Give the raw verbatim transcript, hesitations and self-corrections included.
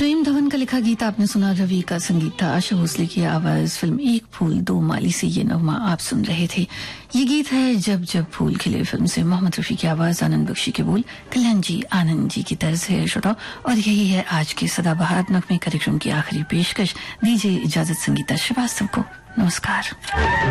प्रेम धवन का लिखा गीत आपने सुना, रवि का संगीत था, आशा भोसले की आवाज, फिल्म एक फूल दो माली से ये नगमा आप सुन रहे थे। ये गीत है जब जब फूल खिले फिल्म से, मोहम्मद रफी की आवाज, आनंद बख्शी के बोल, कल्याण जी आनंद जी की तर्ज है श्रोता। और यही है आज के सदाबहार नगमे कार्यक्रम की आखिरी पेशकश। दीजिए इजाजत संगीता श्रीवास्तव को। नमस्कार।